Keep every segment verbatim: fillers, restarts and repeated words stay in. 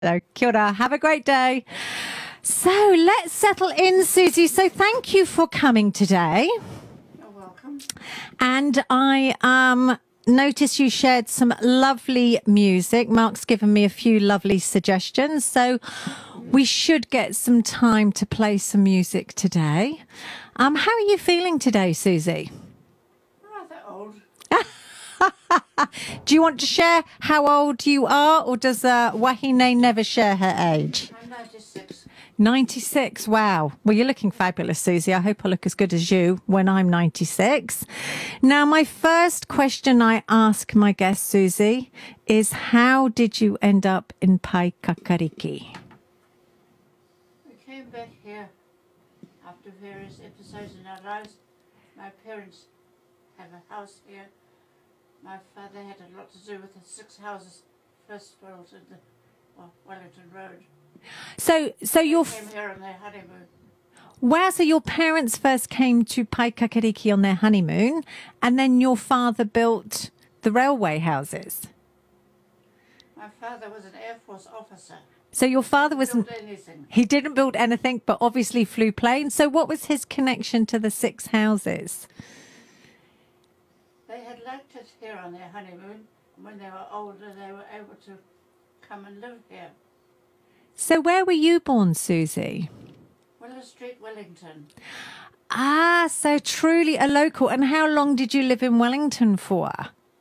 Hello, kia ora. Have a great day. So let's settle in, Susie. So thank you for coming today. You're welcome. And I um, noticed you shared some lovely music. Mark's given me a few lovely suggestions. So we should get some time to play some music today. Um, how are you feeling today, Susie? Rather old. Do you want to share how old you are, or does uh, Wahine never share her age? I'm ninety-six. ninety-six, wow. Well, you're looking fabulous, Susie. I hope I look as good as you when I'm ninety-six. Now, my first question I ask my guest, Susie, is how did you end up in Paikakariki? We came back here after various episodes in our lives. My parents have a house here. My father had a lot to do with the six houses first built in the well, Wellington Road. So, so your They came here on their honeymoon. wow, so your parents first came to Paikakariki on their honeymoon, and then your father built the railway houses. My father was an Air Force officer. So your father He wasn't, built anything. he didn't build anything, but obviously flew planes. So what was his connection to the six houses? They had liked it here on their honeymoon. And when they were older, they were able to come and live here. So where were you born, Susie? Willow Street, Wellington. Ah, so truly a local. And how long did you live in Wellington for?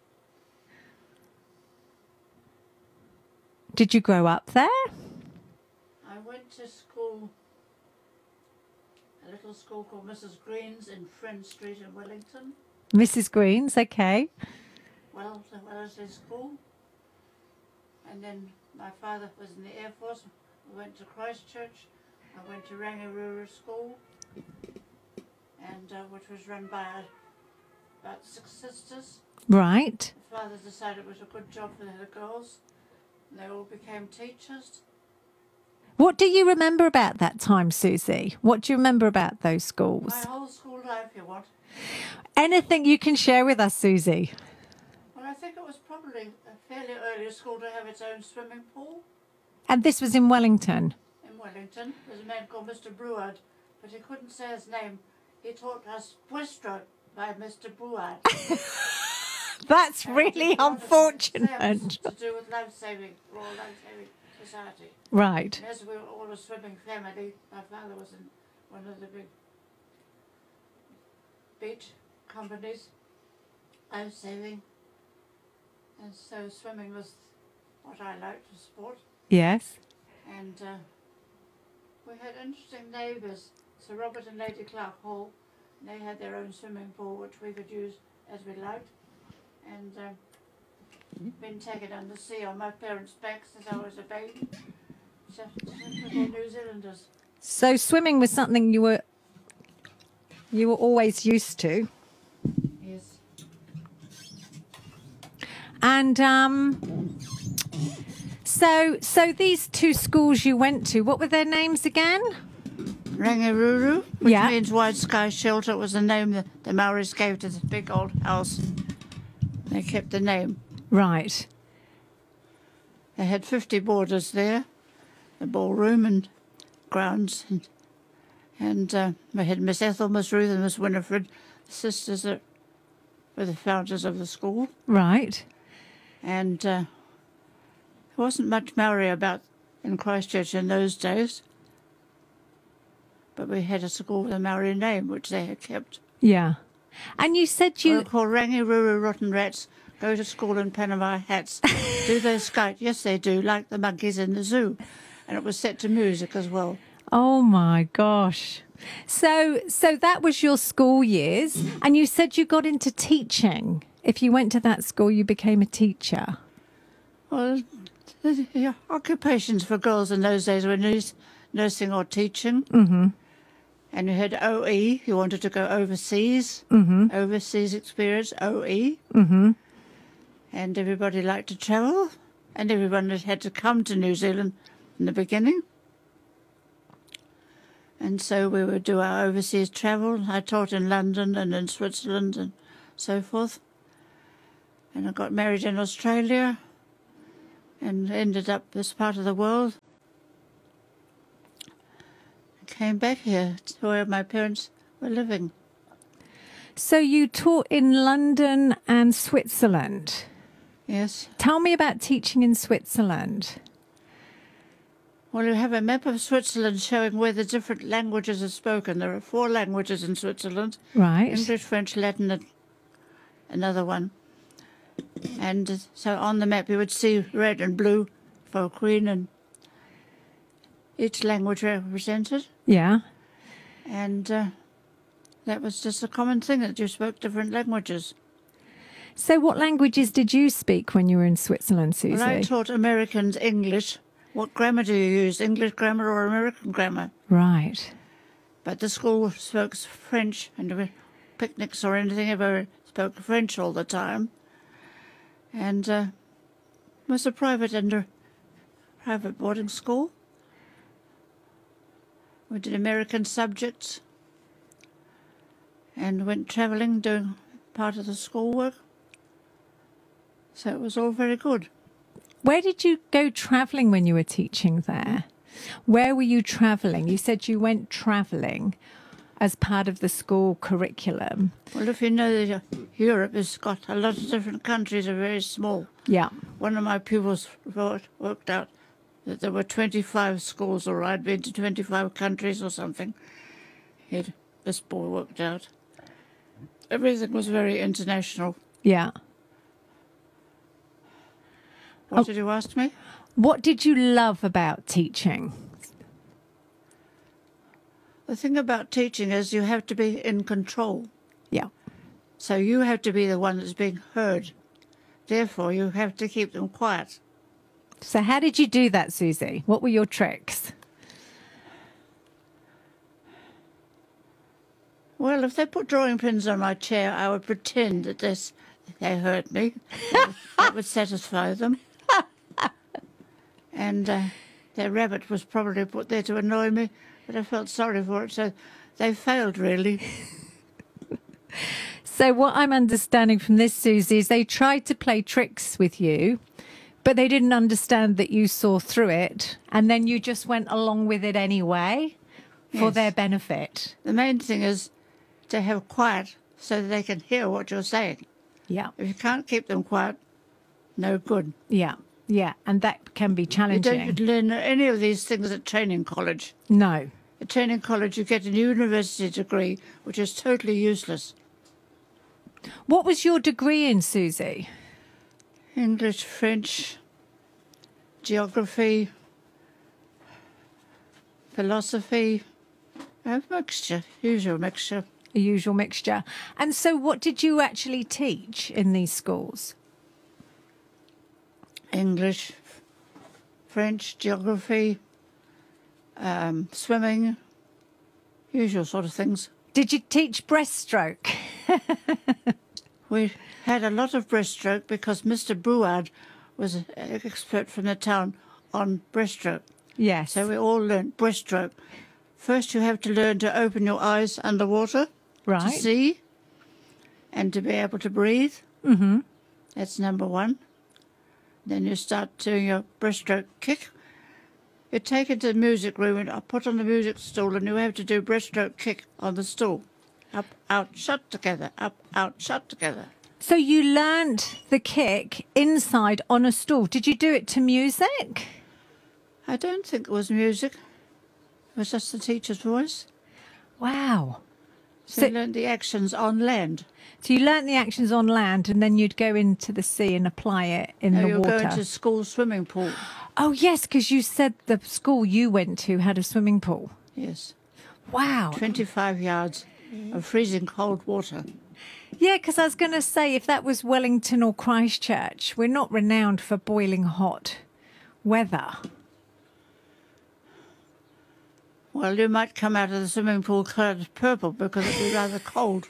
Did you grow up there? I went to school, a little school called Missus Green's in Friend Street in Wellington. Missus Green's, okay. Well, the Wellesley School. And then my father was in the Air Force. We went to Christchurch. I went to Rangiruru School, and uh, which was run by uh, about six sisters. Right. The father decided it was a good job for the girls. And they all became teachers. What do you remember about that time, Susie? What do you remember about those schools? My whole school life, you want? Anything you can share with us, Susie? Well, I think it was probably a fairly early school to have its own swimming pool. And this was in Wellington. In Wellington, there's a man called Mister Bruard, but he couldn't say his name. He taught us breaststroke by Mister Bruard. That's And really it was unfortunate. To do with life saving, Royal Life Saving Society. Right. And as we were all a swimming family, my father was in one of the big beach companies, life saving, and so swimming was what I liked for sport. Yes. And uh, we had interesting neighbours, Sir Robert and Lady Clark Hall. And they had their own swimming pool, which we could use as we liked. And um, been taken on the sea on my parents' back since I was a baby. So, little New Zealanders. So swimming was something you were you were always used to. Yes. And um so so these two schools you went to, what were their names again? Rangiruru, which Yeah. means White Sky Shelter, was the name that the Maoris gave to this big old house. They kept the name. Right. They had fifty boarders there, the ballroom and grounds. And, and uh, we had Miss Ethel, Miss Ruth and Miss Winifred, the sisters that were the founders of the school. Right. And uh, there wasn't much Maori about in Christchurch in those days. But we had a school with a Maori name, which they had kept. Yeah. And you said We you were called Rangiruru Rotten Rats, go to school in Panama hats. Do they skate? Yes, they do, like the monkeys in the zoo. And it was set to music as well. Oh my gosh. So so that was your school years, and you said you got into teaching. If you went to that school, you became a teacher. Well, the the occupations for girls in those days were nurse, nursing or teaching. Mm-hmm. And you had O E, you wanted to go overseas, Mm-hmm. overseas experience, O E. Mm-hmm. And everybody liked to travel, and everyone had had to come to New Zealand in the beginning. And so we would do our overseas travel. I taught in London and in Switzerland and so forth. And I got married in Australia. and ended up this part of the world. Came back here to where my parents were living. So you taught in London and Switzerland. Yes. Tell me about teaching in Switzerland. Well, you have a map of Switzerland showing where the different languages are spoken. There are four languages in Switzerland. Right. English, French, Latin, and another one. And so on the map you would see red and blue for Queen and each language represented. Yeah. And uh, that was just a common thing, that you spoke different languages. So what languages did you speak when you were in Switzerland, Susie? Well, I taught Americans English. What grammar do you use, English grammar or American grammar? Right. But the school spoke French, and picnics or anything, everyone spoke French all the time. And uh, it was a private and a private boarding school. We did American subjects and went travelling, doing part of the schoolwork. So it was all very good. Where did you go travelling when you were teaching there? Where were you travelling? You said you went travelling as part of the school curriculum. Well, if you know that Europe has got a lot of different countries, are very small. Yeah. One of my pupils worked out that there were twenty-five schools, or I'd been to twenty-five countries or something. He'd, this boy worked out. Everything was very international. Yeah. What Oh. did you ask me? What did you love about teaching? The thing about teaching is you have to be in control. Yeah. So you have to be the one that's being heard. Therefore, you have to keep them quiet. So how did you do that, Susie? What were your tricks? Well, if they put drawing pins on my chair, I would pretend that this, they heard me. That would, that would satisfy them. And uh, their rabbit was probably put there to annoy me, but I felt sorry for it, so they failed, really. So what I'm understanding from this, Susie, is they tried to play tricks with you, but they didn't understand that you saw through it, and then you just went along with it anyway for Yes. their benefit. The main thing is to have quiet so that they can hear what you're saying. Yeah. If you can't keep them quiet, no good. Yeah. Yeah. And that can be You challenging. don't learn any of these things at training college. No. At training college, you get a university degree, which is totally useless. What was your degree in, Susie? English, French, geography, philosophy, a mixture, usual mixture. A usual mixture. And so what did you actually teach in these schools? English, French, geography, um, swimming, usual sort of things. Did you teach breaststroke? We had a lot of breaststroke because Mister Brouard was an expert from the town on breaststroke. Yes. So we all learnt breaststroke. First you have to learn to open your eyes underwater to Right. see and to be able to breathe. Mm-hmm. That's number one. Then you start doing your breaststroke kick. You take it to the music room and I put on the music stool and you have to do breaststroke kick on the stool. Up, out, shut together. Up, out, shut together. So you learnt the kick inside on a stool. Did you do it to music? I don't think it was music. It was just the teacher's voice. Wow. So, So- you learned the actions on land. So you learnt the actions on land and then you'd go into the sea and apply it in Now the you're water. going to school swimming pool. Oh, yes, because you said the school you went to had a swimming pool. Yes. Wow. twenty-five yards of freezing cold water. Yeah, because I was going to say, if that was Wellington or Christchurch, we're not renowned for boiling hot weather. Well, you might come out of the swimming pool coloured purple because it'd be rather cold.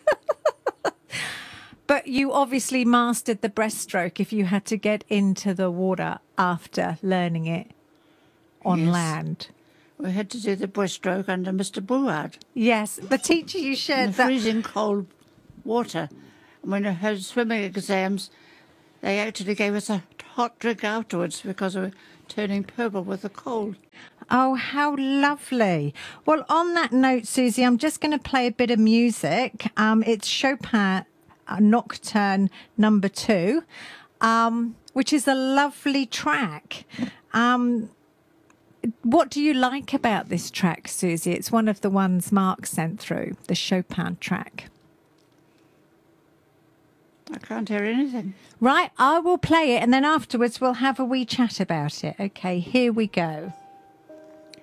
But you obviously mastered the breaststroke if you had to get into the water after learning it on Yes. land. We had to do the breaststroke under Mister Brouard Yes, the teacher you in shared the that. freezing cold water. And when I had swimming exams, they actually gave us a hot drink afterwards because we were turning purple with the cold. Oh, how lovely. Well, on that note, Susie, I'm just going to play a bit of music. Um, it's Chopin uh, Nocturne number two, um, which is a lovely track. Um, what do you like about this track, Susie? It's one of the ones Mark sent through, the Chopin track. I can't hear anything. Right, I will play it and then afterwards we'll have a wee chat about it. Okay, here we go.